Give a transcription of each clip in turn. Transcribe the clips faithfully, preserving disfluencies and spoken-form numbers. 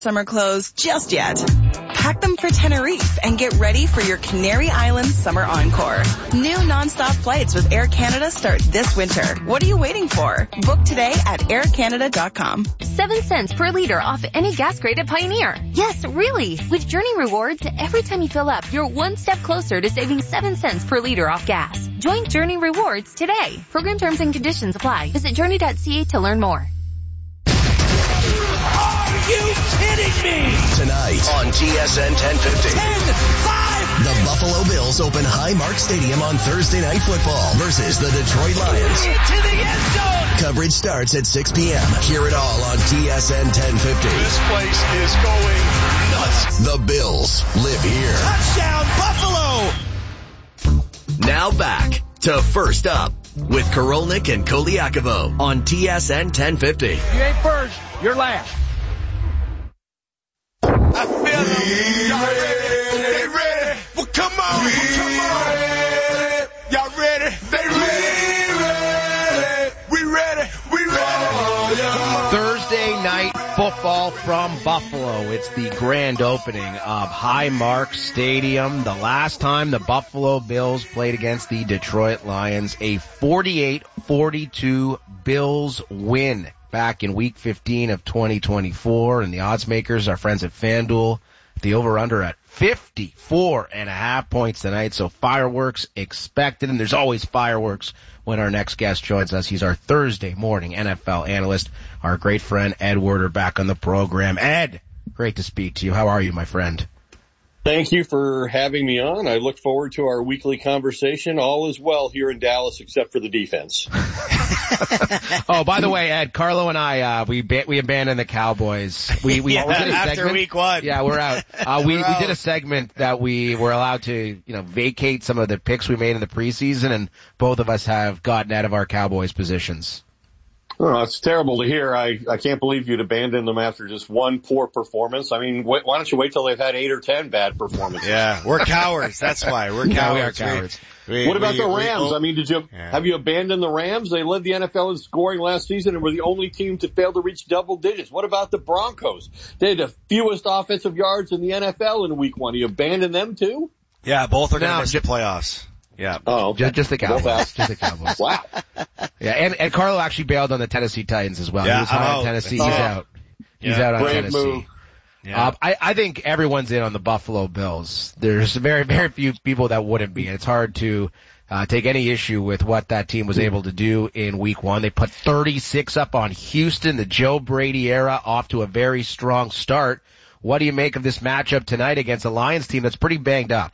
summer clothes just yet. Pack them for Tenerife and get ready for your Canary Islands summer encore. New nonstop flights with Air Canada start this winter. What are you waiting for? Book today at air canada dot com. Seven cents per liter off any gas grade at Pioneer. Yes, really. With Journey Rewards, every time you fill up, you're one step closer to saving seven cents per liter off gas. Join Journey Rewards today. Program terms and conditions apply. Visit journey dot c a to learn more. Are you kidding me? Tonight on T S N ten fifty. ten five. The Buffalo Bills open Highmark Stadium on Thursday Night Football versus the Detroit Lions. To the end zone. Coverage starts at six p.m. Hear it all on T S N ten fifty. This place is going nuts. The Bills live here. Touchdown, Buffalo. Now back to First Up with Korolnik and Koliakovo on T S N ten fifty. You ain't first, you're last. I feel them. Y'all ready? They ready? Well, come on. We come on. Ready. Y'all ready? They ready. We ready. We ready. Thursday Night Football from Buffalo. It's the grand opening of Highmark Stadium. The last time the Buffalo Bills played against the Detroit Lions, a forty-eight forty-two Bills win back in week fifteen of twenty twenty-four. And the odds makers, our friends at FanDuel, the over-under at fifty-four and a half points tonight. So fireworks expected, and there's always fireworks when our next guest joins us. He's our Thursday morning N F L analyst, our great friend Ed Werder, back on the program. Ed, great to speak to you. How are you, my friend? Thank you for having me on. I look forward to our weekly conversation. All is well here in Dallas except for the defense. Oh, by the way, Ed, Carlo and I, uh, we ba- we abandoned the Cowboys. We, we, yeah, we did a after segment. week one. Yeah, we're out. Uh, we, we're we out. did a segment that we were allowed to, you know, vacate some of the picks we made in the preseason, and both of us have gotten out of our Cowboys positions. Oh, it's terrible to hear. I, I can't believe you'd abandon them after just one poor performance. I mean, wh- why don't you wait till they've had eight or ten bad performances? Yeah, we're cowards. That's why. We're cowards. Yeah, we are cowards. We, we, what about we, the we, Rams? we, I mean, did you yeah. have you abandoned the Rams? They led the N F L in scoring last season and were the only team to fail to reach double digits. What about the Broncos? They had the fewest offensive yards in the N F L in week one. You abandoned them too? Yeah, both are going to No, miss the playoffs. Yeah. Oh, Just, just the Cowboys. Both Just the Cowboys. wow. Yeah, and, and Carlo actually bailed on the Tennessee Titans as well. Yeah, he was high I'm on out. Tennessee. Oh. He's out. He's Yeah. out on Brave Tennessee. move. Yeah. Uh, I, I think everyone's in on the Buffalo Bills. There's very, very few people that wouldn't be. And it's hard to uh, take any issue with what that team was able to do in week one. They put thirty-six up on Houston, the Joe Brady era, off to a very strong start. What do you make of this matchup tonight against a Lions team that's pretty banged up?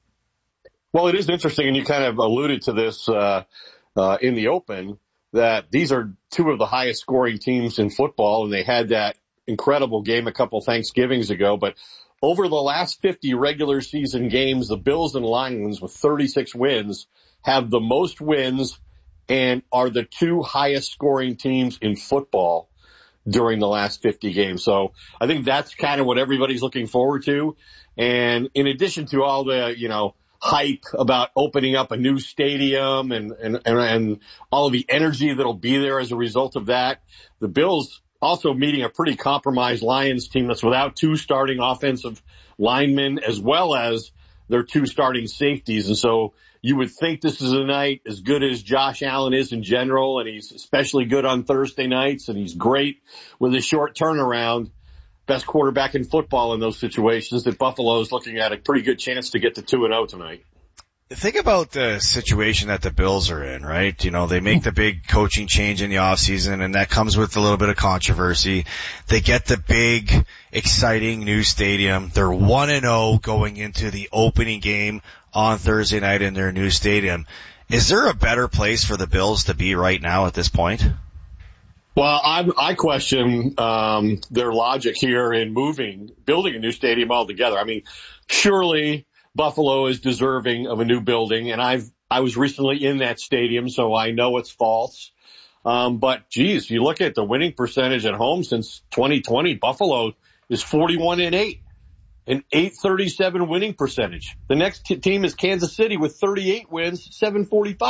Well, it is interesting, and you kind of alluded to this uh, uh, in the open, that these are two of the highest scoring teams in football, and they had that incredible game a couple Thanksgivings ago. But over the last fifty regular season games, the Bills and Lions with thirty-six wins have the most wins and are the two highest scoring teams in football during the last fifty games. So I think that's kind of what everybody's looking forward to. And in addition to all the, you know, hype about opening up a new stadium and, and, and, and all of the energy that'll be there as a result of that, the Bills also meeting a pretty compromised Lions team that's without two starting offensive linemen as well as their two starting safeties. And so you would think this is a night as good as Josh Allen is in general, and he's especially good on Thursday nights, and he's great with his short turnaround. Best quarterback in football in those situations, that Buffalo is looking at a pretty good chance to get to two and oh tonight. Think about the situation that the Bills are in, right? You know, they make the big coaching change in the offseason, and that comes with a little bit of controversy. They get the big, exciting new stadium. They're one and oh going into the opening game on Thursday night in their new stadium. Is there a better place for the Bills to be right now at this point? Well, I, I question um, their logic here in moving, building a new stadium altogether. I mean, surely Buffalo is deserving of a new building, and I've I was recently in that stadium, so I know it's false. Um, but geez, you look at the winning percentage at home since twenty twenty, Buffalo is forty-one and eight, an eight thirty-seven winning percentage. The next t- team is Kansas City with thirty-eight wins, seven forty-five.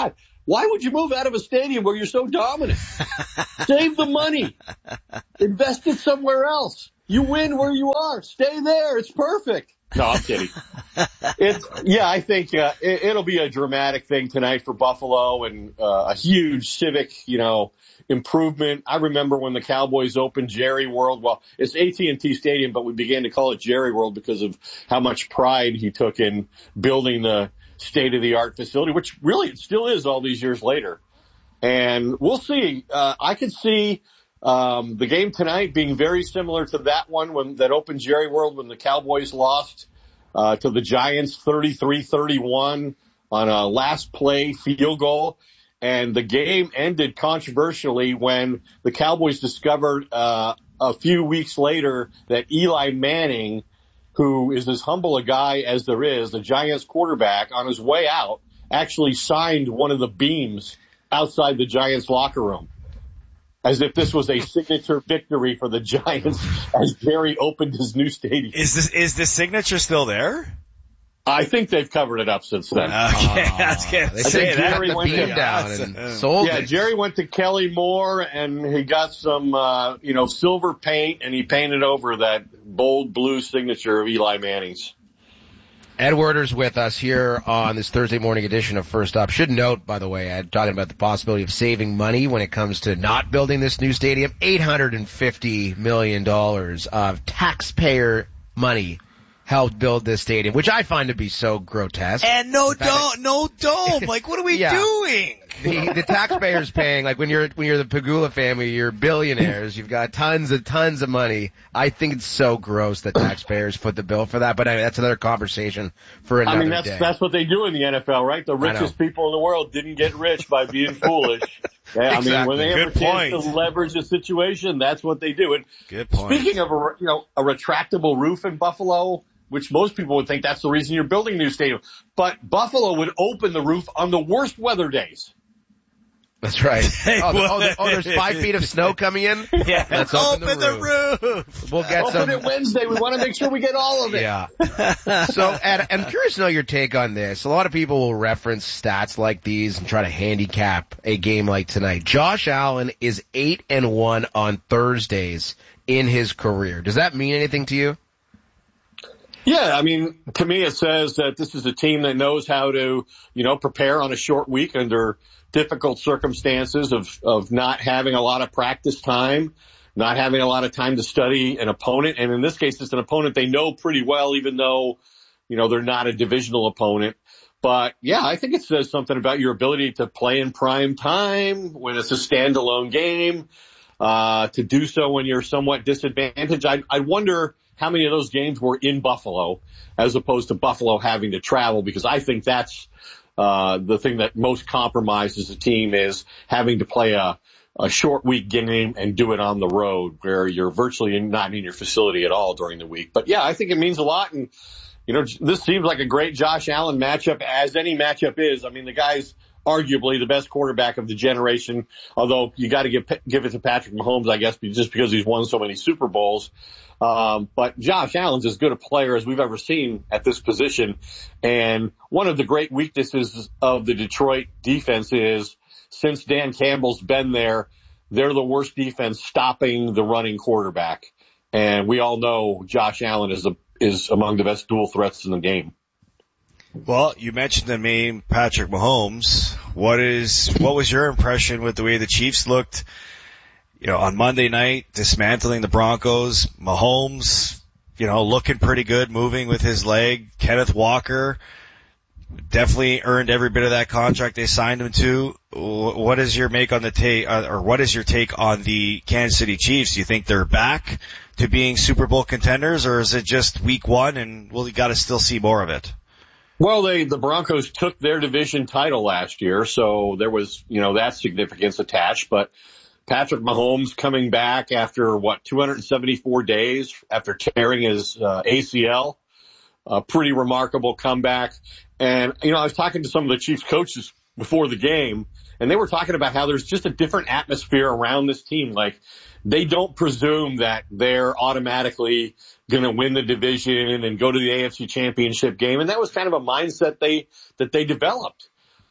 Why would you move out of a stadium where you're so dominant? Save the money. Invest it somewhere else. You win where you are. Stay there. It's perfect. No, I'm kidding. It's, yeah, I think uh, it, it'll be a dramatic thing tonight for Buffalo and uh, a huge civic, you know, improvement. I remember when the Cowboys opened Jerry World. Well, it's A T and T Stadium, but we began to call it Jerry World because of how much pride he took in building the state-of-the-art facility, which really it still is all these years later. And we'll see. Uh, I could see um, the game tonight being very similar to that one when that opened Jerry World when the Cowboys lost uh, to the Giants thirty-three thirty-one on a last play field goal. And the game ended controversially when the Cowboys discovered uh, a few weeks later that Eli Manning, who is as humble a guy as there is, the Giants quarterback, on his way out, actually signed one of the beams outside the Giants locker room, as if this was a signature victory for the Giants as Jerry opened his new stadium. Is this, is the signature still there? I think they've covered it up since then. Okay, I was gonna They say said that. Jerry went to- down and sold Yeah, it. Jerry went to Kelly Moore and he got some, uh, you know, silver paint and he painted over that bold blue signature of Eli Manning's. Ed Werder's with us here on this Thursday morning edition of First Up. Should note, by the way, Ed, talking about the possibility of saving money when it comes to not building this new stadium, eight hundred fifty million dollars of taxpayer money helped build this stadium, which I find to be so grotesque. And no In fact, dome, no dome. Like, what are we Yeah. doing? The, the taxpayers paying, like when you're, when you're the Pagula family, you're billionaires, you've got tons and tons of money. I think it's so gross that taxpayers foot the bill for that, but I mean, that's another conversation for another I mean, that's, day. that's what they do in the N F L, right? The richest people in the world didn't get rich by being foolish. Yeah, I mean, when they have a Good chance point. to leverage a situation, that's what they do. And Good point. speaking of a, you know, a retractable roof in Buffalo, which most people would think that's the reason you're building a new stadium, but Buffalo would open the roof on the worst weather days. That's right. Oh, the, oh, the, oh, there's five feet of snow coming in? Yeah. Let's open, Open the, the roof. roof. We'll get Open some. it Wednesday. We want to make sure we get all of it. Yeah. So, Ed, I'm curious to know your take on this. A lot of people will reference stats like these and try to handicap a game like tonight. Josh Allen is eight and one on Thursdays in his career. Does that mean anything to you? Yeah, I mean, to me it says that this is a team that knows how to, you know, prepare on a short week under difficult circumstances of, of not having a lot of practice time, not having a lot of time to study an opponent. And in this case, it's an opponent they know pretty well, even though, you know, they're not a divisional opponent. But yeah, I think it says something about your ability to play in prime time when it's a standalone game, uh, to do so when you're somewhat disadvantaged. I, I wonder how many of those games were in Buffalo as opposed to Buffalo having to travel, because I think that's uh the thing that most compromises a team is having to play a, a short week game and do it on the road where you're virtually not in your facility at all during the week. But yeah, I think it means a lot. And, you know, this seems like a great Josh Allen matchup, as any matchup is. I mean, the guy's arguably the best quarterback of the generation, although you got to give, give it to Patrick Mahomes, I guess, just because he's won so many Super Bowls. Um, but Josh Allen's as good a player as we've ever seen at this position. And one of the great weaknesses of the Detroit defense is since Dan Campbell's been there, they're the worst defense stopping the running quarterback. And we all know Josh Allen is a, is among the best dual threats in the game. Well, you mentioned the name Patrick Mahomes. What is, what was your impression with the way the Chiefs looked, you know, on Monday night, dismantling the Broncos? Mahomes, you know, looking pretty good, moving with his leg. Kenneth Walker definitely earned every bit of that contract they signed him to. What is your make on the take, or what is your take on the Kansas City Chiefs? Do you think they're back to being Super Bowl contenders, or is it just week one and well, you got to still see more of it? Well, they, the Broncos took their division title last year, so there was, you know, that significance attached. But Patrick Mahomes coming back after, what, two hundred seventy-four days after tearing his uh, A C L, a pretty remarkable comeback. And, you know, I was talking to some of the Chiefs coaches before the game, and they were talking about how there's just a different atmosphere around this team. Like, they don't presume that they're automatically going to win the division and go to the A F C Championship game. And that was kind of a mindset they, that they developed.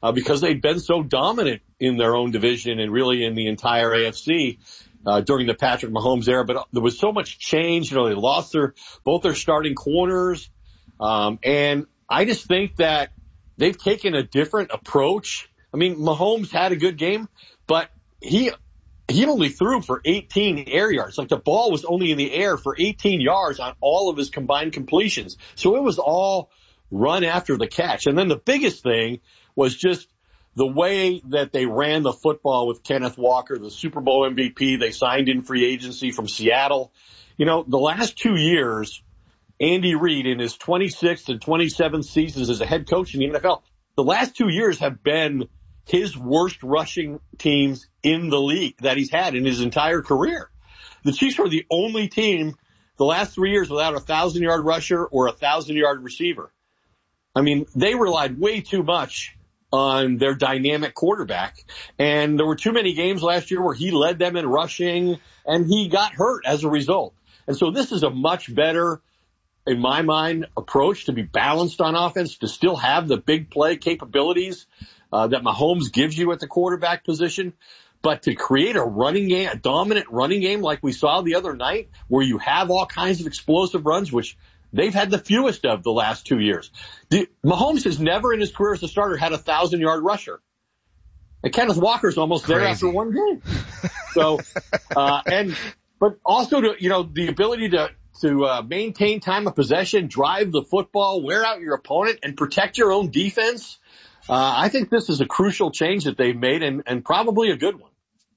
uh, because they'd been so dominant in their own division and really in the entire A F C. Uh, during the Patrick Mahomes era, but there was so much change. You know, they lost their, both their starting corners. Um, and I just think that they've taken a different approach. I mean, Mahomes had a good game, but he, he only threw for eighteen air yards. Like the ball was only in the air for eighteen yards on all of his combined completions. So it was all run after the catch. And then the biggest thing was just the way that they ran the football with Kenneth Walker, the Super Bowl M V P, they signed in free agency from Seattle. You know, the last two years, Andy Reid in his twenty-sixth and twenty-seventh seasons as a head coach in the N F L, the last two years have been his worst rushing teams in the league that he's had in his entire career. The Chiefs were the only team the last three years without a thousand-yard rusher or a thousand-yard receiver. I mean, they relied way too much on their dynamic quarterback. And there were too many games last year where he led them in rushing and he got hurt as a result. And so this is a much better, in my mind, approach to be balanced on offense, to still have the big play capabilities uh, that Mahomes gives you at the quarterback position, but to create a running game, a dominant running game like we saw the other night, where you have all kinds of explosive runs, which they've had the fewest of the last two years. The, Mahomes has never in his career as a starter had a thousand-yard rusher. And Kenneth Walker's almost Crazy. there after one game. So, uh, and, but also to, you know, the ability to, to, uh, maintain time of possession, drive the football, wear out your opponent, and protect your own defense. Uh, I think this is a crucial change that they've made and, and probably a good one.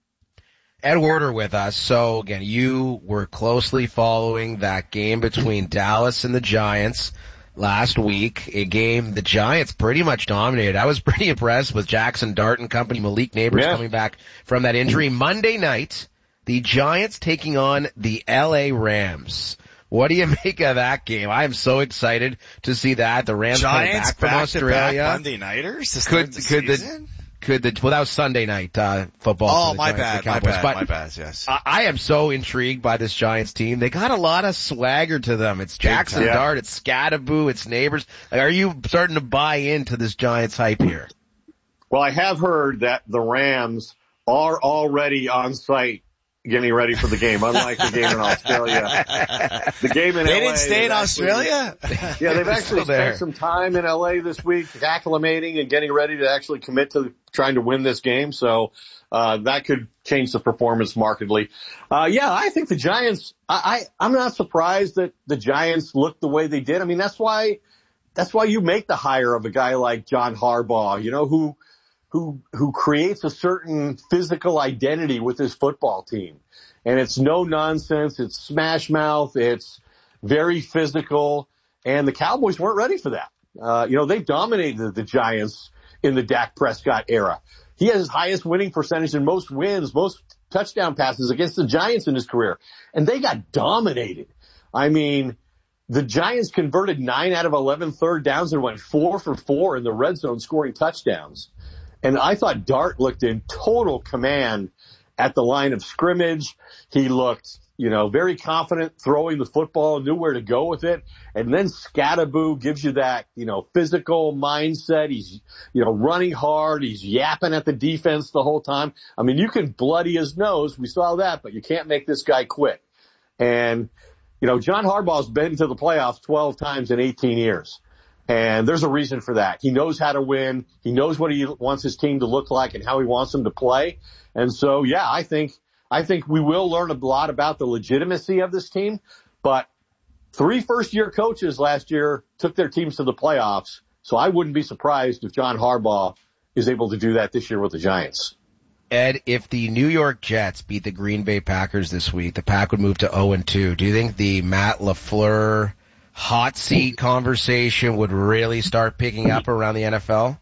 Ed Werder with us. So again, you were closely following that game between Dallas and the Giants last week, a game the Giants pretty much dominated. I was pretty impressed with Jackson Dart and company, Malik Neighbors yeah. coming back from that injury. Monday night, the Giants taking on the L A Rams. What do you make of that game? I am so excited to see that. The Rams coming back from back Australia. Back Monday nighters to could the could season? the Could the, well, that was Sunday night, uh, football. Oh, for the my Giants, bad, my bad, but my bad, yes. I, I am so intrigued by this Giants team. They got a lot of swagger to them. It's Jackson yeah. Dart, it's Scattaboo, it's Neighbors. Like, are you starting to buy into this Giants hype here? Well, I have heard that the Rams are already on site getting ready for the game, unlike the game in Australia. The game in they L A. They didn't stay in Australia? Actually, yeah, they've actually spent some time in L A this week acclimating and getting ready to actually commit to trying to win this game. So, uh, that could change the performance markedly. Uh, yeah, I think the Giants, I, I, I'm not surprised that the Giants looked the way they did. I mean, that's why, that's why you make the hire of a guy like John Harbaugh, you know, who, who, who creates a certain physical identity with his football team. And it's no nonsense. It's smash mouth. It's very physical. And the Cowboys weren't ready for that. Uh, you know, they dominated the Giants in the Dak Prescott era. He has his highest winning percentage and most wins, most touchdown passes against the Giants in his career. And they got dominated. I mean, the Giants converted nine out of eleven third downs and went four for four in the red zone scoring touchdowns. And I thought Dart looked in total command at the line of scrimmage. He looked, you know, very confident throwing the football, knew where to go with it. And then Scattaboo gives you that, you know, physical mindset. He's, you know, running hard. He's yapping at the defense the whole time. I mean, you can bloody his nose. We saw that, but you can't make this guy quit. And, you know, John Harbaugh's been to the playoffs twelve times in eighteen years. And there's a reason for that. He knows how to win. He knows what he wants his team to look like and how he wants them to play. And so, yeah, I think, I think we will learn a lot about the legitimacy of this team. But three first year coaches last year took their teams to the playoffs. So I wouldn't be surprised if John Harbaugh is able to do that this year with the Giants. Ed, if the New York Jets beat the Green Bay Packers this week, the Pack would move to oh and two. Do you think the Matt LaFleur hot seat conversation would really start picking up around the N F L?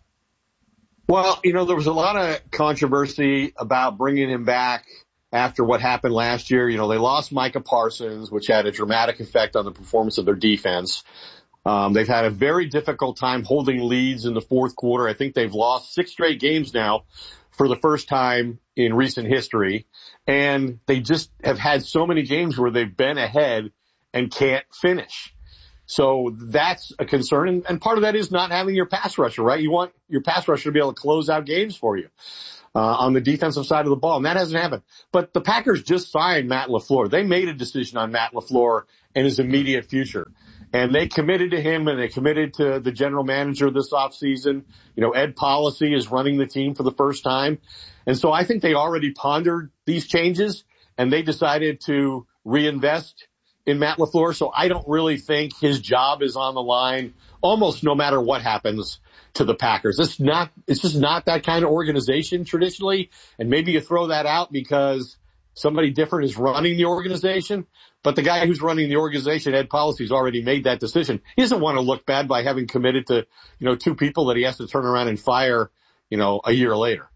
Well, you know, there was a lot of controversy about bringing him back after what happened last year. You know, they lost Micah Parsons, which had a dramatic effect on the performance of their defense. Um, they've had a very difficult time holding leads in the fourth quarter. I think they've lost six straight games now for the first time in recent history. And they just have had so many games where they've been ahead and can't finish. So that's a concern. And, and part of that is not having your pass rusher, right? You want your pass rusher to be able to close out games for you, uh, on the defensive side of the ball. And that hasn't happened. But the Packers just signed Matt LaFleur. They made a decision on Matt LaFleur and his immediate future. And they committed to him, and they committed to the general manager this offseason. You know, Ed Policy is running the team for the first time. And so I think they already pondered these changes, and they decided to reinvest in Matt LaFleur. So I don't really think his job is on the line almost no matter what happens to the Packers. It's not, it's just not that kind of organization traditionally. And maybe you throw that out because somebody different is running the organization. But the guy who's running the organization, Ed Policy, has already made that decision. He doesn't want to look bad by having committed to, you know, two people that he has to turn around and fire, you know, a year later.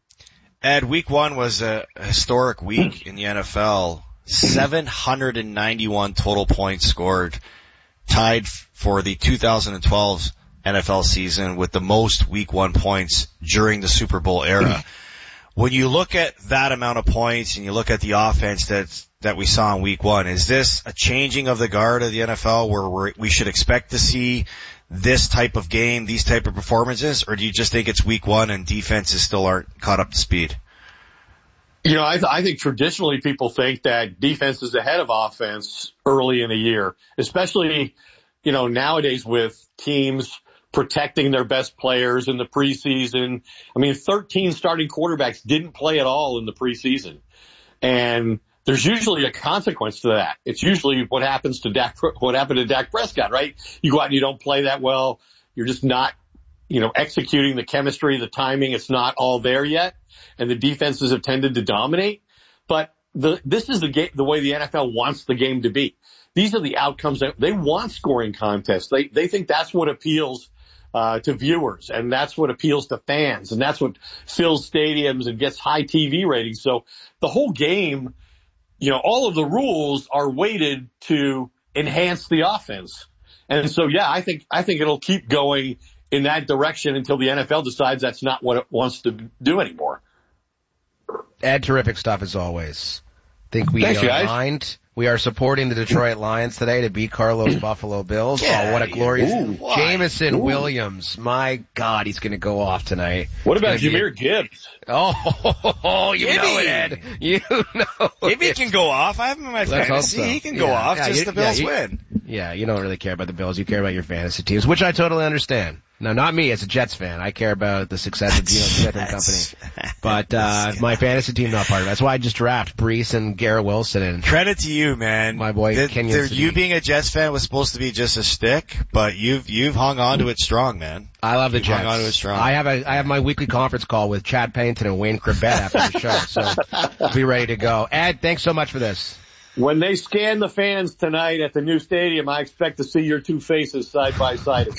Ed, week one was a historic week in the N F L. seven hundred ninety-one total points scored, tied for the two thousand twelve N F L season with the most week one points during the Super Bowl era. When you look at that amount of points and you look at the offense that's that we saw in week one, is this a changing of the guard of the N F L where we're, we should expect to see this type of game, these type of performances, or do you just think it's week one and defenses still aren't caught up to speed? You know, I, th- I think traditionally people think that defense is ahead of offense early in the year, especially, you know, nowadays with teams protecting their best players in the preseason. I mean, thirteen starting quarterbacks didn't play at all in the preseason. And there's usually a consequence to that. It's usually what happens to Dak, what happened to Dak Prescott, right? You go out and you don't play that well. You're just not, you know, executing the chemistry, the timing. It's not all there yet. And the defenses have tended to dominate. But the, this is the game, the way the N F L wants the game to be. These are the outcomes that they want scoring contests. They, they think that's what appeals Uh, to viewers, and that's what appeals to fans, and that's what fills stadiums and gets high T V ratings. So the whole game, you know, all of the rules are weighted to enhance the offense. And so, yeah, I think, I think it'll keep going in that direction until the N F L decides that's not what it wants to do anymore. Ed, terrific stuff as always. Think we Thanks, are guys. aligned. We are supporting the Detroit Lions today to beat Carlos Buffalo Bills. Yeah, oh, what a glorious ooh, Jameson ooh. Williams. My God, he's going to go off tonight. What about It's gonna Jahmyr Gibbs? Be... Oh, you Gibby. know it, Ed. You know Maybe he it. can go off. I have him in my Let's hope fantasy. so. He can go Yeah. off. Yeah, just you- the Bills yeah, you- win. Yeah, you don't really care about the Bills. You care about your fantasy teams, which I totally understand. No, not me as a Jets fan. I care about the success of Geno Smith and company. But, uh, my fantasy team not part of it. That's why I just draft Brees and Garrett Wilson and Credit to you, man. My boy, The- Kenyon the- City. You being a Jets fan was supposed to be just a stick, but you've you've hung on to it strong, man. I love the You've Jets. hung on to it strong. I have a I have my weekly conference call with Chad Pennington and Wayne Cribbett after the show, so we'll be ready to go. Ed, thanks so much for this. When they scan the fans tonight at the new stadium, I expect to see your two faces side by side.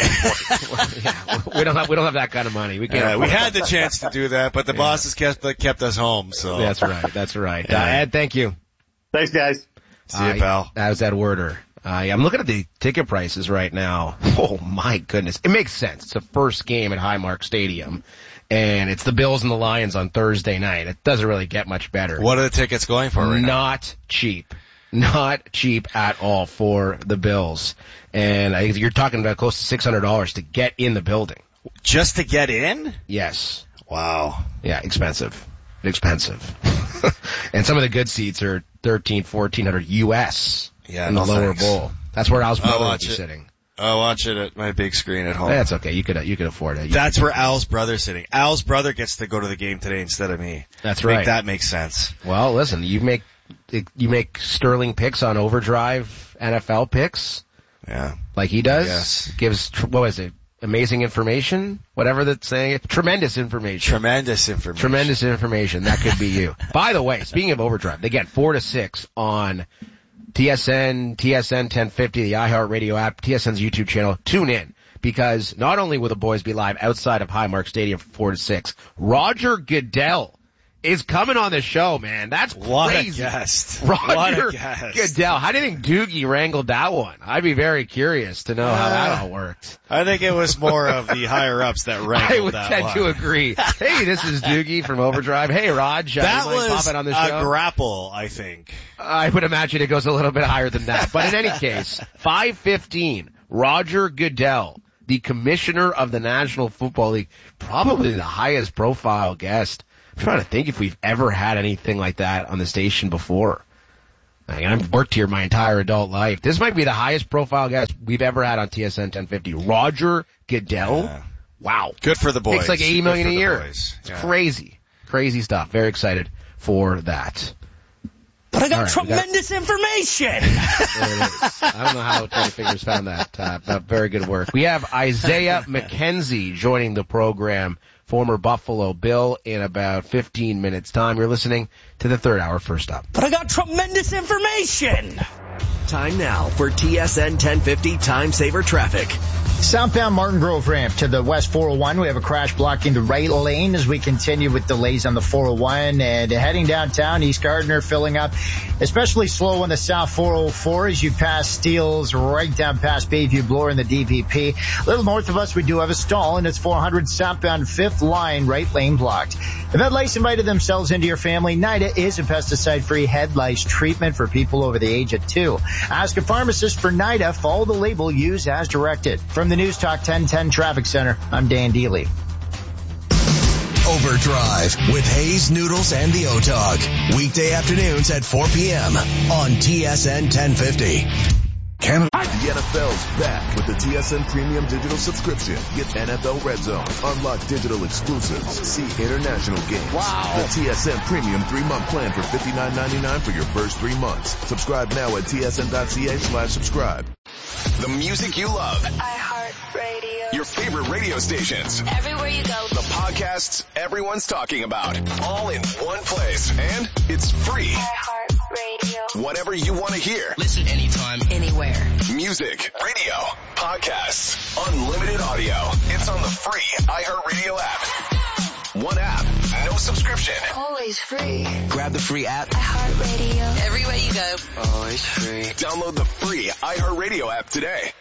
Yeah, we don't have we don't have that kind of money. We can't. Yeah, we afford had the chance to do that, but the Yeah. bosses kept kept us home. So That's right. That's right. Yeah. Uh, Ed, thank you. Thanks, guys. see you, Uh, pal. That was Ed Werder. Uh, I'm looking at the ticket prices right now. Oh my goodness. It makes sense. It's the first game at Highmark Stadium, and it's the Bills and the Lions on Thursday night. It doesn't really get much better. What are the tickets going for right now? Not cheap. Not cheap at all for the Bills. And I think you're talking about close to six hundred dollars to get in the building. Just to get in? Yes. Wow. Yeah, expensive. Expensive. And some of the good seats are thirteen, fourteen hundred U S Yeah, in the no lower thanks. bowl. That's where Al's brother would watch be it. sitting. I'll watch it at my big screen at home. That's okay. You could you could afford it. You That's could- where Al's brother's sitting. Al's brother gets to go to the game today instead of me. That's I think right. that makes sense. Well, listen, you make you make sterling picks on Overdrive N F L picks Yeah. like he does. Yes. Gives tr- what was it? Amazing information, whatever that's saying. Tremendous information. Tremendous information. Tremendous information. That could be you. By the way, speaking of Overdrive, they get four to six on T S N, T S N ten fifty, the iHeartRadio app, T S N's YouTube channel. Tune in because not only will the boys be live outside of Highmark Stadium from four to six, Roger Goodell is coming on the show, man. That's What crazy. a guest. Roger What a guest. Goodell. How do you think Doogie wrangled that one? I'd be very curious to know how that all worked. I think it was more of the higher ups that wrangled I would that tend one. to agree. Hey, this is Doogie from Overdrive. Hey, Raj. uh, That you mind was popping on the a show? grapple, I think. I would imagine it goes a little bit higher than that. But in any case, five fifteen, Roger Goodell, the commissioner of the National Football League, probably the highest profile guest. I'm trying to think if we've ever had anything like that on the station before. I mean, I've worked here my entire adult life. This might be the highest profile guest we've ever had on T S N ten fifty. Roger Goodell. Yeah. Wow. Good for the boys. Makes like eighty million a year. Boys. It's yeah. crazy. Crazy stuff. Very excited for that. But I got right, tremendous got... information. There it is. I don't know how Twitter Fingers found that, uh, but very good work. We have Isaiah McKenzie joining the program, former Buffalo Bill, in about fifteen minutes time. You're listening to the third hour First Up. But I got tremendous information. Time now for T S N ten fifty Time Saver Traffic. Southbound Martin Grove ramp to the west four oh one. We have a crash blocking the right lane as we continue with delays on the four oh one. And heading downtown, East Gardner filling up, especially slow on the south four oh four as you pass Steeles right down past Bayview Bloor in the D V P. A little north of us, we do have a stall, and it's four hundred southbound fifth line, right lane blocked. If head lice invited themselves into your family, NIDA is a pesticide-free head lice treatment for people over the age of two. Ask a pharmacist for NIDA. Follow the label. Use as directed. From the News Talk ten ten Traffic Center, I'm Dan Deely. Overdrive with Hayes, Noodles, and the O-Dog. Weekday afternoons at four p.m. on T S N ten fifty. Canada. The N F L's back with the T S N Premium Digital Subscription. Get N F L Red Zone, unlock digital exclusives, see international games. Wow. The T S N Premium three-month plan for fifty-nine ninety-nine for your first three months. Subscribe now at T S N dot C A slash subscribe. The music you love. iHeartRadio. Your favorite radio stations. Everywhere you go. The podcasts everyone's talking about. All in one place. And it's free. iHeartRadio. Whatever you want to hear. Listen anytime. Anywhere. Music, radio, podcasts, unlimited audio. It's on the free iHeartRadio app. One app, no subscription. Always free. Grab the free app. iHeartRadio. Everywhere you go. Always free. Download the free iHeartRadio app today.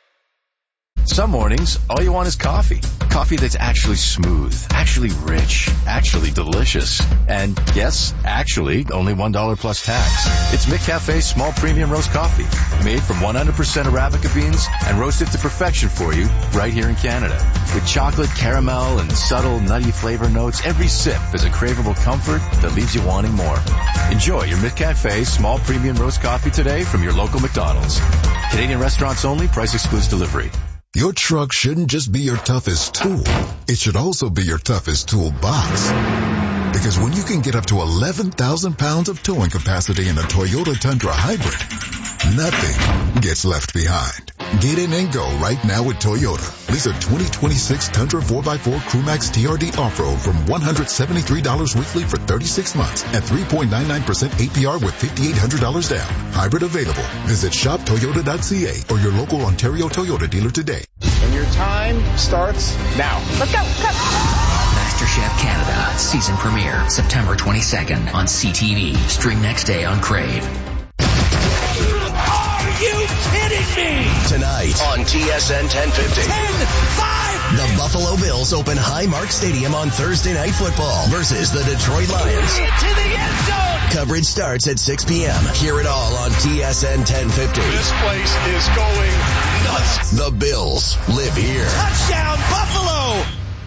Some mornings, all you want is coffee. Coffee that's actually smooth, actually rich, actually delicious. And yes, actually, only one dollar plus tax. It's McCafe's small premium roast coffee, made from one hundred percent Arabica beans and roasted to perfection for you right here in Canada. With chocolate, caramel, and subtle nutty flavor notes, every sip is a craveable comfort that leaves you wanting more. Enjoy your McCafe small premium roast coffee today from your local McDonald's. Canadian restaurants only, price excludes delivery. Your truck shouldn't just be your toughest tool. It should also be your toughest toolbox. Because when you can get up to eleven thousand pounds of towing capacity in a Toyota Tundra Hybrid, nothing gets left behind. Get in and go right now with Toyota. Lease a twenty twenty-six Tundra four by four Crewmax T R D Off-Road from one hundred seventy-three dollars weekly for thirty-six months at three point nine nine percent A P R with five thousand eight hundred dollars down. Hybrid available. Visit shop toyota dot c a or your local Ontario Toyota dealer today. And your time starts now. Let's go. Go. MasterChef Canada season premiere September twenty-second on C T V. Stream next day on Crave. Are you kidding me? Tonight on T S N ten fifty. ten five. The Buffalo Bills open Highmark Stadium on Thursday Night Football versus the Detroit Lions. Into the end zone. Coverage starts at six p.m. Hear it all on T S N ten fifty. This place is going nuts. The Bills live here. Touchdown, Buffalo.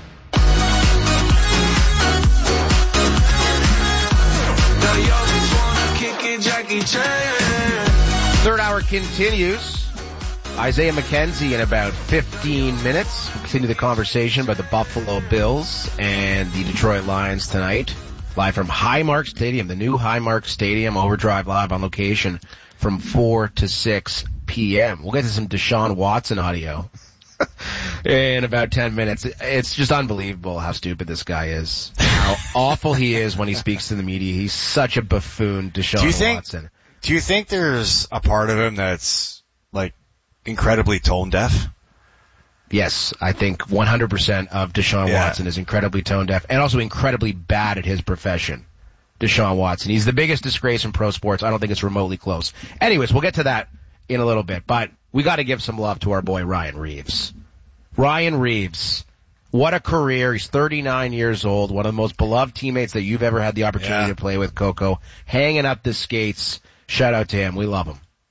Third hour continues. Isaiah McKenzie in about fifteen minutes. We'll continue the conversation about the Buffalo Bills and the Detroit Lions tonight. Live from Highmark Stadium, the new Highmark Stadium. Overdrive live on location from four to six p.m. We'll get to some Deshaun Watson audio in about ten minutes. It's just unbelievable how stupid this guy is. How awful he is when he speaks to the media. He's such a buffoon, Deshaun do you think, Watson. Do you think there's a part of him that's, like, incredibly tone deaf? Yes, I think one hundred percent of Deshaun yeah. Watson is incredibly tone deaf and also incredibly bad at his profession. Deshaun Watson. He's the biggest disgrace in pro sports. I don't think it's remotely close. Anyways, we'll get to that in a little bit, but we got to give some love to our boy Ryan Reeves. Ryan Reeves, what a career. He's thirty-nine years old, one of the most beloved teammates that you've ever had the opportunity yeah. to play with, Coco. Hanging up the skates. Shout out to him. We love him.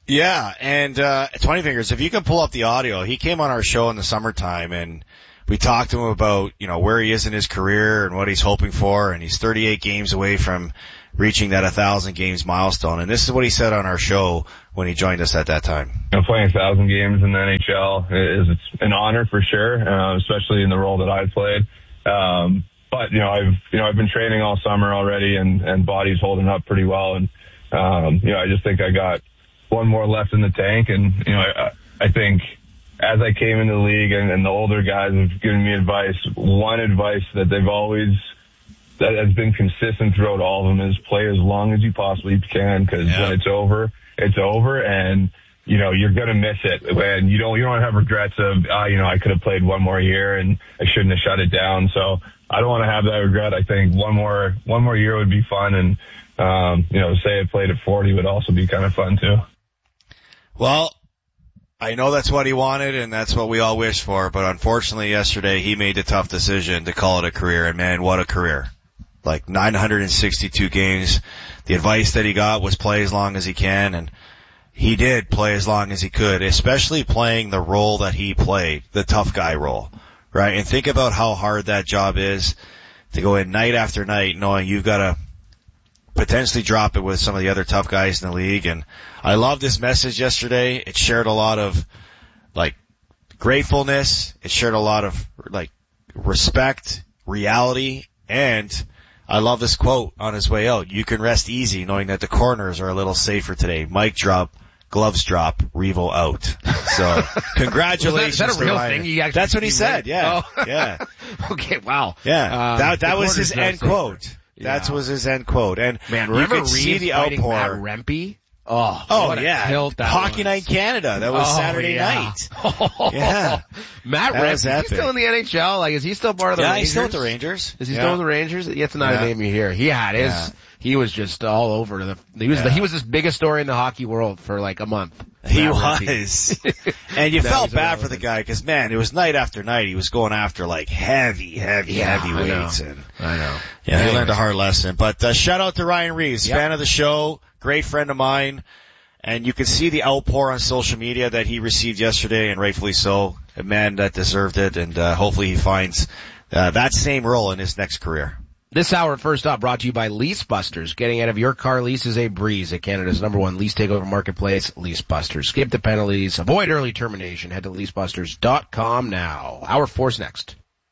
Yeah, and uh Twenty Fingers, if you can pull up the audio, he came on our show in the summertime and we talked to him about, you know, where he is in his career and what he's hoping for, and he's thirty-eight games away from reaching that one thousand games milestone. And this is what he said on our show when he joined us at that time. You know, playing one thousand games in the N H L is it's an honor for sure, uh, especially in the role that I've played. Um, but, you know, I've, you know, I've been training all summer already and, and body's holding up pretty well. And, um, you know, I just think I got one more left in the tank. And, you know, I, I think as I came into the league and, and the older guys have given me advice, one advice that they've always, that has been consistent throughout all of them is play as long as you possibly can, because yeah. when it's over, it's over, and you know you're gonna miss it. And you don't you don't have regrets of ah, you know I could have played one more year and I shouldn't have shut it down. So I don't want to have that regret. I think one more one more year would be fun, and um, you know say I played at forty would also be kind of fun too. Well, I know that's what he wanted, and that's what we all wish for. But unfortunately, yesterday he made the tough decision to call it a career, and man, what a career! Like nine hundred sixty-two games. The advice that he got was play as long as he can, and he did play as long as he could, especially playing the role that he played, the tough guy role, right? And think about how hard that job is to go in night after night knowing you've got to potentially drop it with some of the other tough guys in the league. And I loved this message yesterday. It shared a lot of, like, gratefulness. It shared a lot of, like, respect, reality, and I love this quote on his way out. You can rest easy knowing that the corners are a little safer today. Mic drop, gloves drop, Revo out. So, congratulations. Is that, is that a real Ryan. thing? You actually That's what he said, yeah. Oh. Yeah. Okay, wow. Yeah. Um, that that was his no end safer. quote. Yeah. That was his end quote. And man, you remember could see Reeves the fighting outpour. Matt Rempe? Oh, Oh, what a yeah. tilt that Hockey was. Night Canada. That was Oh, Saturday yeah. night. Yeah. Matt That Rempe, was is he epic. still in the N H L? Like, is he still part of the Yeah, Rangers? he's still with the Rangers. Is he Yeah. still with the Rangers? That's not Yeah. a name you hear. He had his, Yeah. he was just all over the, he was Yeah. the, he was this biggest story in the hockey world for like a month. He Matt was. Rempe. And you That felt was bad irrelevant. for the guy because, man, it was night after night. He was going after, like, heavy, heavy, Yeah, heavy I know. weights. And, I know. yeah, he Anyways. learned a hard lesson. But uh, shout out to Ryan Reeves, Yep. fan of the show, great friend of mine. And you can see the outpour on social media that he received yesterday, and rightfully so. A man that deserved it, and uh, hopefully he finds uh, that same role in his next career. This hour, first up, brought to you by Lease Busters. Getting out of your car lease is a breeze at Canada's number one lease takeover marketplace, Lease Busters. Skip the penalties. Avoid early termination. Head to lease busters dot com now. Hour four's next.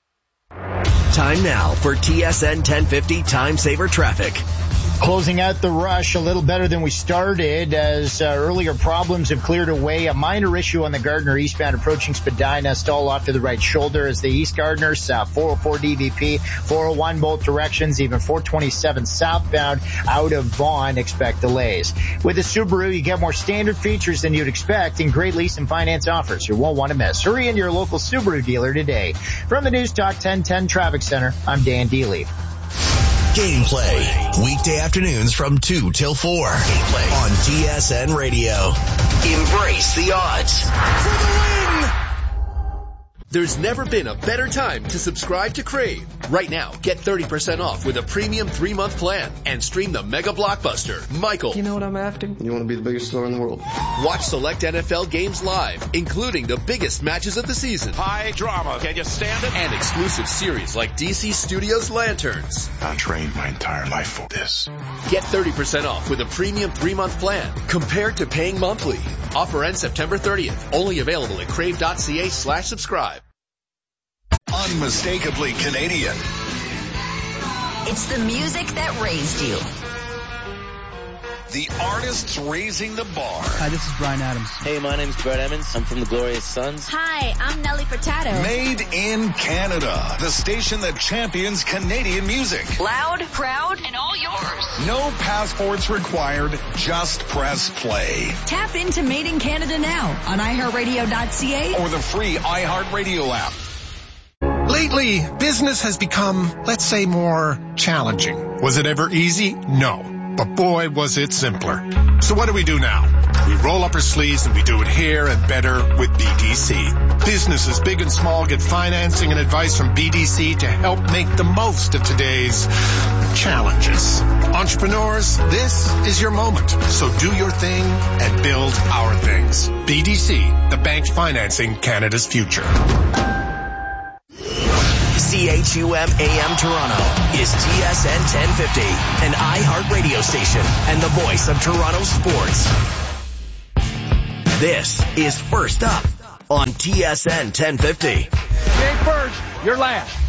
Time now for T S N ten fifty Time Saver Traffic. Closing out the rush a little better than we started as uh, earlier problems have cleared away. A minor issue on the Gardner eastbound approaching Spadina, stall off to the right shoulder as the East Gardners, uh, four oh four D V P, four oh one both directions, even four twenty-seven southbound out of Vaughan expect delays. With the Subaru, you get more standard features than you'd expect and great lease and finance offers you won't want to miss. Hurry in your local Subaru dealer today. From the News Talk ten ten Traffic Center, I'm Dan Dealey. Gameplay. Weekday afternoons from two till four. Gameplay on T S N Radio. Embrace the odds. For the win! There's never been a better time to subscribe to Crave. Right now, get thirty percent off with a premium three-month plan and stream the mega blockbuster, Michael. You know what I'm after? You want to be the biggest star in the world. Watch select N F L games live, including the biggest matches of the season. High drama. Can you stand it? And exclusive series like D C Studios Lanterns. I trained my entire life for this. Get thirty percent off with a premium three-month plan compared to paying monthly. Offer ends September thirtieth. Only available at crave.ca slash subscribe. Unmistakably Canadian. It's the music that raised you. The artists raising the bar. Hi, this is Brian Adams. Hey, my name's Brett Emmons. I'm from the Glorious Sons. Hi, I'm Nelly Furtado. Made in Canada. The station that champions Canadian music. Loud, proud, and all yours. No passports required. Just press play. Tap into Made in Canada now on i heart radio dot c a or the free iHeartRadio app. Lately, business has become, let's say, more challenging. Was it ever easy? No. but boy, was it simpler. So what do we do now? We roll up our sleeves and we do it here and better with B D C. Businesses big and small get financing and advice from B D C to help make the most of today's challenges. Entrepreneurs, this is your moment. So do your thing and build our things. B D C, the bank financing Canada's future. C H U M A M Toronto is T S N ten fifty, an iHeart radio station and the voice of Toronto sports. This is First Up on T S N ten fifty. You ain't first, you're last.